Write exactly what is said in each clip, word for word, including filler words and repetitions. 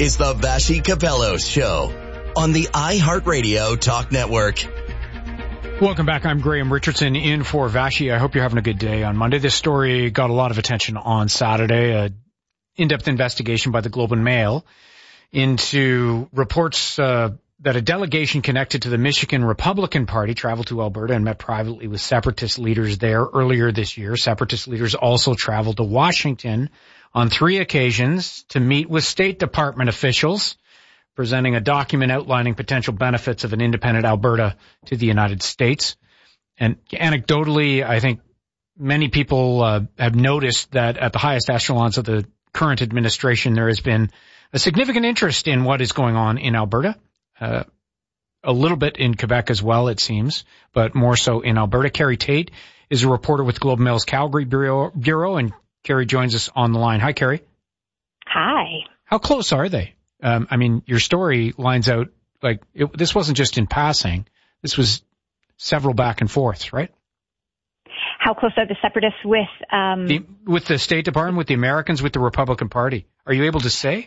is the Vassy Capello Show on the iHeartRadio Talk Network. Welcome back. I'm Graham Richardson in for Vassy. I hope you're having a good day on Monday. This story got a lot of attention on Saturday. A in-depth investigation by the Globe and Mail into reports uh, that a delegation connected to the Michigan Republican Party traveled to Alberta and met privately with separatist leaders there earlier this year. Separatist leaders also traveled to Washington on three occasions to meet with State Department officials, presenting a document outlining potential benefits of an independent Alberta to the United States. And anecdotally, I think many people uh, have noticed that at the highest echelons of the current administration, there has been a significant interest in what is going on in Alberta, uh, a little bit in Quebec as well, it seems, but more so in Alberta. Kerry Tate is a reporter with Globe and Mail's Calgary Bureau, Bureau, and Kerry joins us on the line. Hi, Kerry. Hi. How close are they? Um, I mean, your story lines out, like, it, this wasn't just in passing. This was several back and forths, right? How close are the separatists with... Um, the, with the State Department, with the Americans, with the Republican Party? Are you able to say?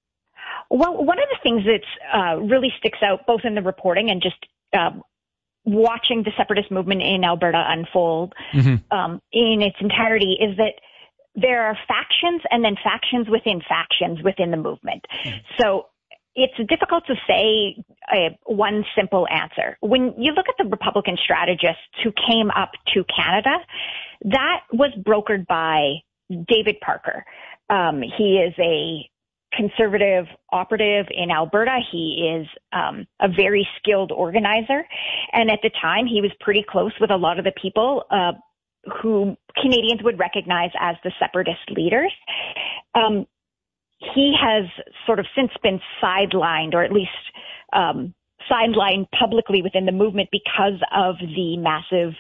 Well, one of the things that uh, really sticks out, both in the reporting and just uh, watching the separatist movement in Alberta unfold mm-hmm. um, in its entirety, is that there are factions and then factions within factions within the movement. Mm-hmm. So it's difficult to say a, one simple answer. When you look at the Republican strategists who came up to Canada, that was brokered by David Parker. Um, he is a conservative operative in Alberta. He is um, a very skilled organizer. And at the time, he was pretty close with a lot of the people uh, who Canadians would recognize as the separatist leaders. Um, he has sort of since been sidelined, or at least um, sidelined publicly within the movement because of the massive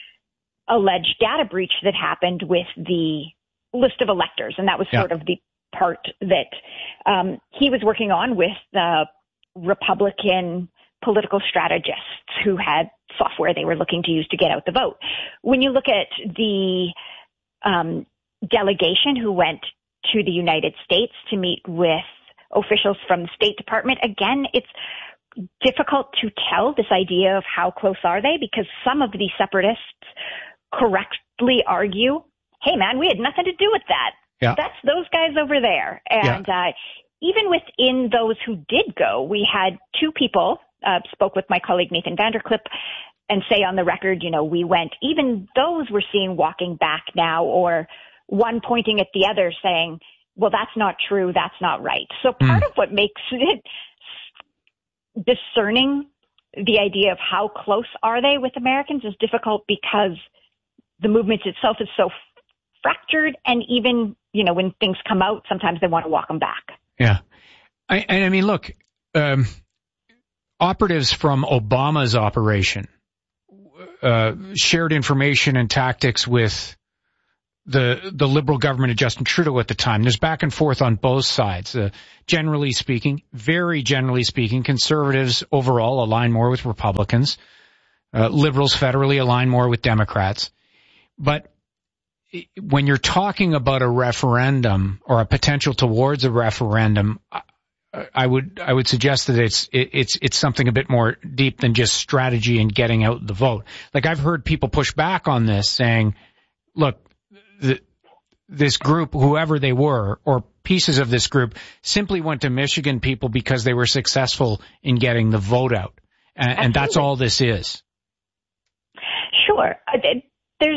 alleged data breach that happened with the list of electors. And that was yeah. sort of the part that um, he was working on with the Republican political strategists who had software they were looking to use to get out the vote. When you look at the um, delegation who went to the United States to meet with officials from the State Department, again, it's difficult to tell this idea of how close are they, because some of the separatists correctly argue, hey, man, we had nothing to do with that. Yeah. That's those guys over there. And yeah. uh, even within those who did go, we had two people, uh, spoke with my colleague Nathan Vanderklip, and say on the record, you know, we went, even those we're seeing walking back now, or one pointing at the other saying, well, that's not true, that's not right. So part mm. of what makes it discerning the idea of how close are they with Americans is difficult, because the movement itself is so fractured, and even, you know, when things come out, sometimes they want to walk them back. Yeah. I, I mean, look, um, operatives from Obama's operation uh, shared information and tactics with the the Liberal government of Justin Trudeau at the time. There's back and forth on both sides. Uh, generally speaking, very generally speaking, conservatives overall align more with Republicans. Uh, liberals federally align more with Democrats. But when you're talking about a referendum or a potential towards a referendum, I, I would I would suggest that it's it, it's it's something a bit more deep than just strategy and getting out the vote. Like, I've heard people push back on this, saying, "Look, the, this group, whoever they were, or pieces of this group, simply went to Michigan people because they were successful in getting the vote out, and, and that's all this is." Sure, there's.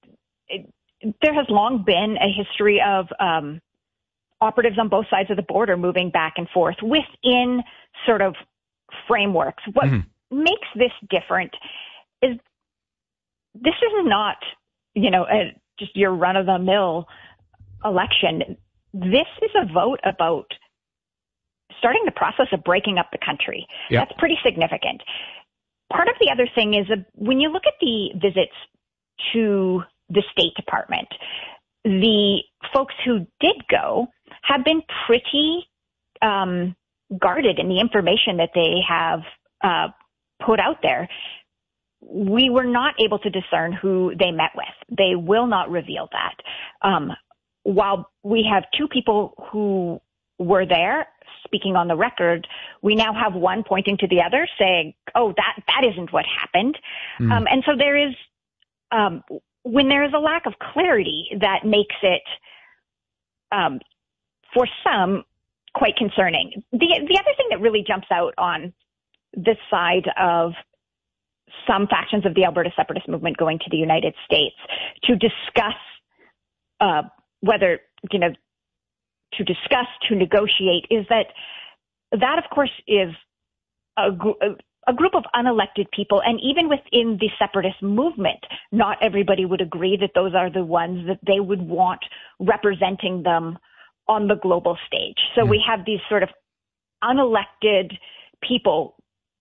There has long been a history of um, operatives on both sides of the border moving back and forth within sort of frameworks. What mm-hmm. makes this different is this is not, you know, a, just your run-of-the-mill election. This is a vote about starting the process of breaking up the country. Yep. That's pretty significant. Part of the other thing is uh, when you look at the visits to the State Department, the folks who did go have been pretty um, guarded in the information that they have uh, put out there. We were not able to discern who they met with. They will not reveal that. Um, while we have two people who were there, speaking on the record, we now have one pointing to the other saying, oh, that, that isn't what happened. Mm. Um, and so there is, um, when there is a lack of clarity, that makes it, um, for some, quite concerning. The, the other thing that really jumps out on this side of some factions of the Alberta separatist movement going to the United States to discuss, uh, whether, you know, to discuss, to negotiate, is that that, of course, is a, gr- a group of unelected people. And even within the separatist movement, not everybody would agree that those are the ones that they would want representing them on the global stage. So mm. we have these sort of unelected people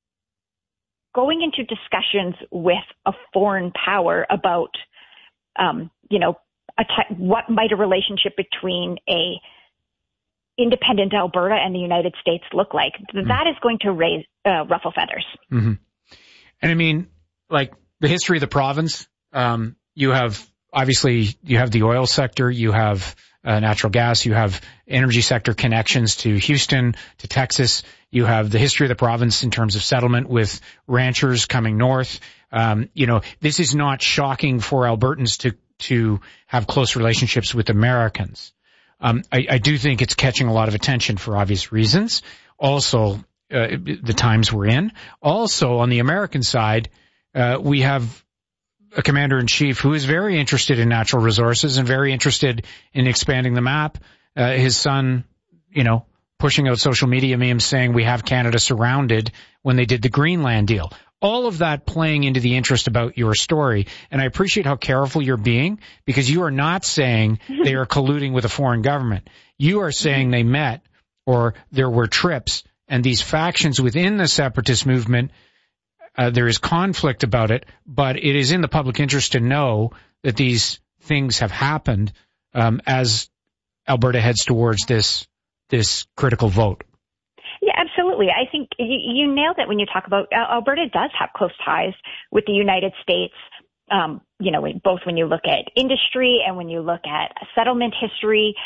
going into discussions with a foreign power about, um, you know, a t- what might a relationship between a independent Alberta and the United States look like. Mm. That is going to raise, uh, ruffle feathers. Mm-hmm. And I mean, like the history of the province, um, you have, obviously you have the oil sector, you have uh, natural gas, you have energy sector connections to Houston, to Texas. You have the history of the province in terms of settlement with ranchers coming north. Um, you know, this is not shocking for Albertans to, to have close relationships with Americans. Um, I, I do think it's catching a lot of attention for obvious reasons. Also, uh, the times we're in. Also, on the American side, uh, we have a commander-in-chief who is very interested in natural resources and very interested in expanding the map. Uh, his son, you know, pushing out social media memes saying we have Canada surrounded when they did the Greenland deal. All of that playing into the interest about your story. And I appreciate how careful you're being, because you are not saying they are colluding with a foreign government. You are saying they met, or there were trips, and these factions within the separatist movement, uh, there is conflict about it, but it is in the public interest to know that these things have happened um, as Alberta heads towards this this critical vote. Yeah, absolutely. I think you, you nailed it when you talk about uh, Alberta does have close ties with the United States, um, you know, both when you look at industry and when you look at settlement history.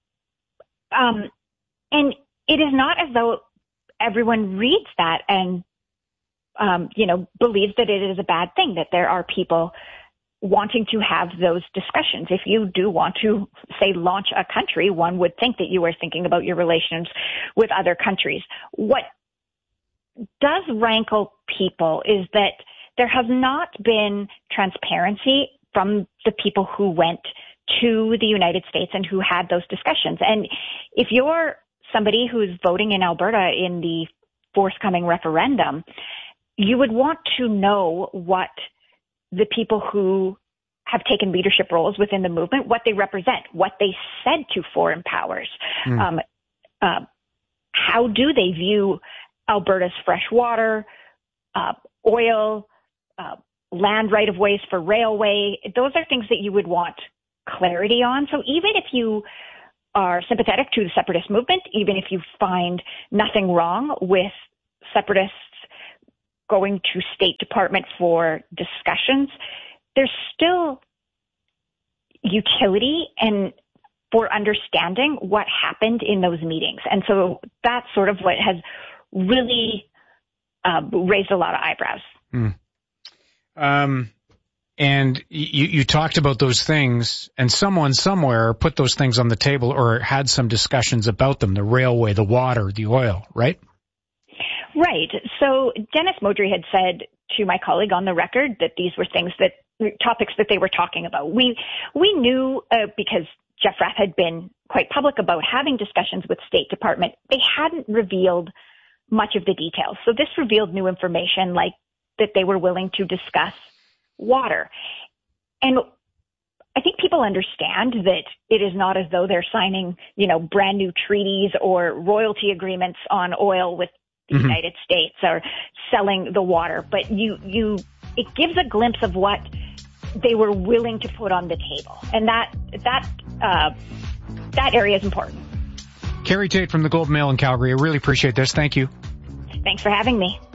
Um, and it is not as though everyone reads that and, um, you know, believes that it is a bad thing, that there are people wanting to have those discussions. If you do want to, say, launch a country, one would think that you are thinking about your relations with other countries. What does rankle people is that there has not been transparency from the people who went to the United States and who had those discussions. And if you're somebody who's voting in Alberta in the forthcoming referendum, you would want to know what the people who have taken leadership roles within the movement, what they represent, what they said to foreign powers. Mm. Um, uh, how do they view Alberta's fresh water, uh, oil, uh, land right-of-ways for railway? Those are things that you would want clarity on. So even if you are sympathetic to the separatist movement, even if you find nothing wrong with separatists going to State Department for discussions, there's still utility and for understanding what happened in those meetings. And so that's sort of what has really uh, raised a lot of eyebrows. Hmm. Um, and you, you talked about those things, and someone somewhere put those things on the table or had some discussions about them, the railway, the water, the oil, right? Right. So Dennis Modry had said to my colleague on the record that these were things that, topics that they were talking about. We, we knew, uh, because Jeff Rath had been quite public about having discussions with State Department, they hadn't revealed much of the details. So this revealed new information, like that they were willing to discuss water. And I think people understand that it is not as though they're signing, you know, brand new treaties or royalty agreements on oil with the mm-hmm. United States or selling the water, but you, you, it gives a glimpse of what they were willing to put on the table. And that, that, uh, that area is important. Kerry Tate from the Globe and Mail in Calgary. I really appreciate this. Thank you. Thanks for having me.